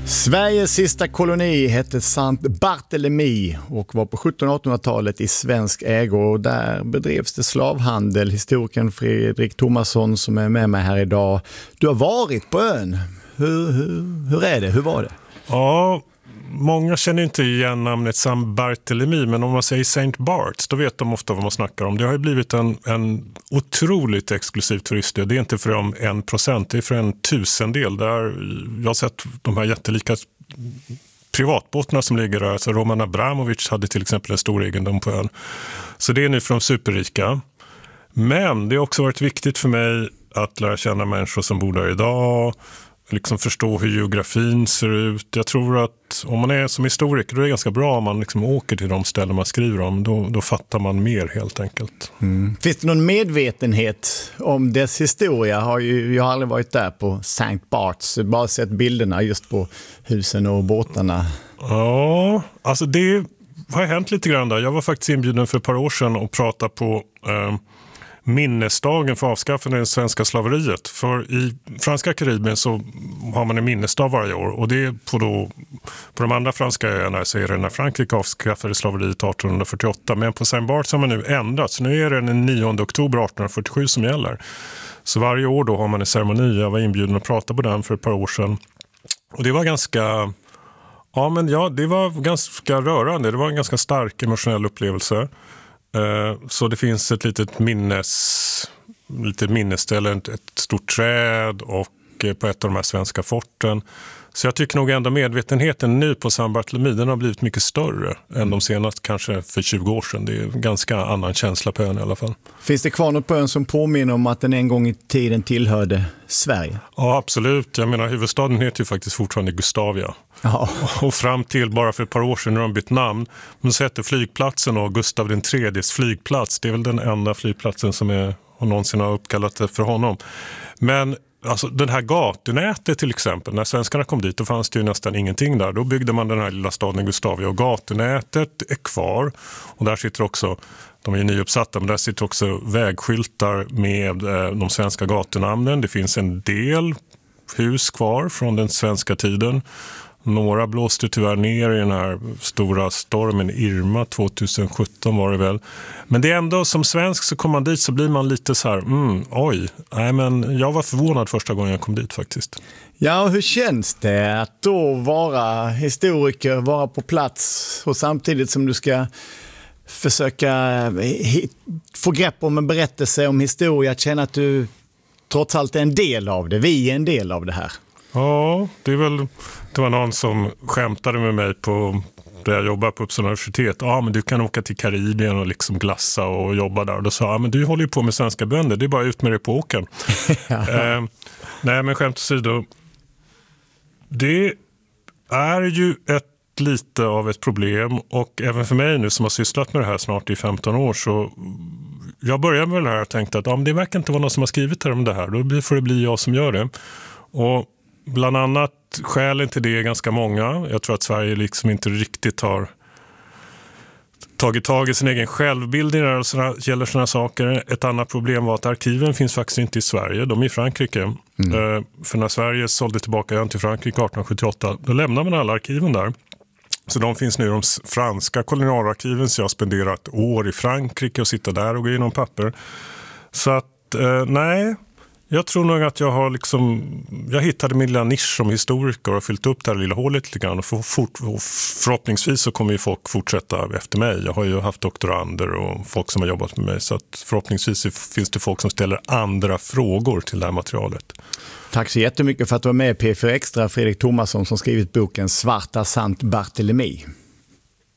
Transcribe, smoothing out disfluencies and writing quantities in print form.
Sveriges sista koloni hette Sankt Barthélemy och var på 1700-1800-talet i svensk ägo, och där bedrevs det slavhandel. Historikern Fredrik Thomasson som är med mig här idag. Du har varit på ön. Hur är det? Hur var det? Ja, många känner inte igen namnet Sankt Barthélemy, men om man säger Saint Barts, då vet de ofta vad man snackar om. Det har ju blivit en otroligt exklusiv turistö. Det är inte för 1%, det är för 1000-del. Där jag har sett de här jättelika privatbåtarna som ligger där. Alltså Roman Abramovic hade till exempel en stor egendom på ön. Så det är nu för de superrika. Men det har också varit viktigt för mig att lära känna människor som bor där idag, liksom förstå hur geografin ser ut. Jag tror att om man är som historiker, då är det ganska bra om man liksom åker till de ställen man skriver om. Då fattar man mer helt enkelt. Finns det någon medvetenhet om dess historia? Jag har aldrig varit där på St. Barts, bara sett bilderna just på husen och båtarna. Ja, alltså det har hänt lite grann där. Jag var faktiskt inbjuden för ett par år sedan och pratade på minnesdagen för avskaffande av det svenska slaveriet. För i franska Karibien så har man en minnesdag varje år, och det är på de andra franska öarna så är det när Frankrike avskaffade slaveriet 1848, men på Saint Barts har man nu ändrat, så nu är det den 9 oktober 1847 som gäller. Så varje år då har man en ceremoni. Jag var inbjuden att prata på den för ett par år sedan, och det var det var ganska rörande. Det var en ganska stark emotionell upplevelse. Så det finns ett litet minnesställe, ett stort träd och på ett av de här svenska forten. Så jag tycker nog ändå medvetenheten nu på Sankt Barthélemy, den har blivit mycket större än de senaste kanske för 20 år sedan. Det är en ganska annan känsla på ön i alla fall. Finns det kvar något på ön som påminner om att den en gång i tiden tillhörde Sverige? Ja, absolut. Jag menar, huvudstaden heter ju faktiskt fortfarande Gustavia. Ja. Och fram till bara för ett par år sedan när de bytt namn, men så hette flygplatsen och Gustav III:s flygplats. Det är väl den enda flygplatsen som någonsin har uppkallat för honom. Men alltså, den här gatunätet till exempel, när svenskarna kom dit, då fanns det ju nästan ingenting där. Då byggde man den här lilla staden Gustavia, och gatunätet är kvar. Och där sitter också, de är ju nyuppsatta, men där sitter också vägskyltar med de svenska gatunamnen. Det finns en del hus kvar från den svenska tiden. Några blåste tyvärr ner i den här stora stormen Irma 2017 var det väl. Men det är ändå, som svensk så kommer man dit så blir man lite så här, men jag var förvånad första gången jag kom dit faktiskt. Ja, och hur känns det att då vara historiker, vara på plats och samtidigt som du ska försöka få grepp om en berättelse om historia, att känna att du trots allt är en del av det, vi är en del av det här? Ja, det var någon som skämtade med mig där jag jobbar på Uppsala universitet. Ja, men du kan åka till Karibien och liksom glassa och jobba där. Och då sa jag, men du håller ju på med svenska bönder, det är bara ut med det på åken. Nej, men skämt åsido. Det är ju lite av ett problem, och även för mig nu som har sysslat med det här snart i 15 år, så jag började med det här och tänkte att det verkar inte vara någon som har skrivit här om det här. Då får det bli jag som gör det. Och bland annat skälen till det är ganska många. Jag tror att Sverige liksom inte riktigt har tagit tag i sin egen självbild när det gäller sådana saker. Ett annat problem var att arkiven finns faktiskt inte i Sverige. De är i Frankrike. För när Sverige sålde tillbaka ön till Frankrike 1878, då lämnade man alla arkiven där. Så de finns nu i de franska kolonialarkiven, så jag har spenderat år i Frankrike och sitta där och gå igenom papper. Så att, nej... Jag tror nog att jag hittade min lilla nisch som historiker och fyllt upp det här lilla hålet lite grann. Och förhoppningsvis så kommer ju folk fortsätta efter mig. Jag har ju haft doktorander och folk som har jobbat med mig. Så att förhoppningsvis finns det folk som ställer andra frågor till det här materialet. Tack så jättemycket för att du var med i P4 Extra, Fredrik Thomasson, som skrivit boken Svarta Sankt Barthélemy.